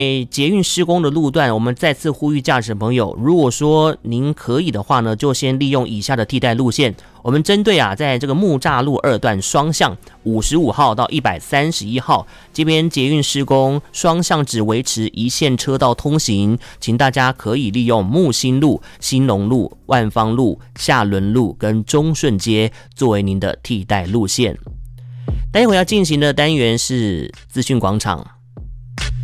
捷运施工的路段，我们再次呼吁驾驶朋友，如果说您可以的话呢，就先利用以下的替代路线。我们针对在这个木栅路2段双向55号到131号这边捷运施工，双向只维持一线车道通行，请大家可以利用木星路、兴隆路、万芳路、下仑路跟中顺街作为您的替代路线。待会要进行的单元是资讯广场。